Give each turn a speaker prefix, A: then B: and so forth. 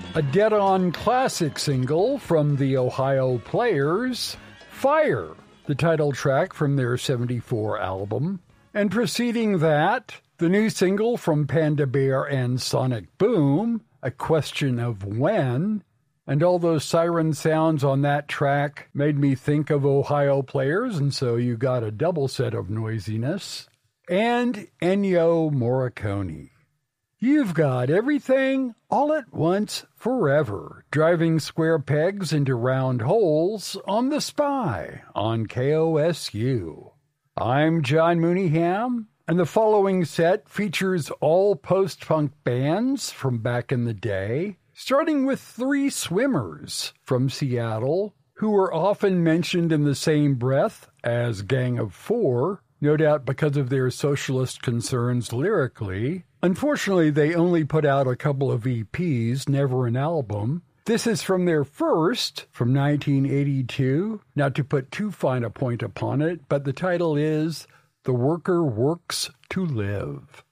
A: A dead-on classic single from the Ohio Players, Fire, the title track from their '74 album. And preceding that, the new single from Panda Bear and Sonic Boom, A Question of When. And all those siren sounds on that track made me think of Ohio Players, and so you got a double set of noisiness. And Ennio Morricone. You've got everything all at once forever, driving square pegs into round holes on The Spy on KOSU. I'm John Mooneyham, and the following set features all post-punk bands from back in the day, starting with Three Swimmers from Seattle, who were often mentioned in the same breath as Gang of Four, no doubt because of their socialist concerns lyrically. Unfortunately, they only put out a couple of EPs, never an album. This is from their first, from 1982, not to put too fine a point upon it, but the title is The Worker Works to Live.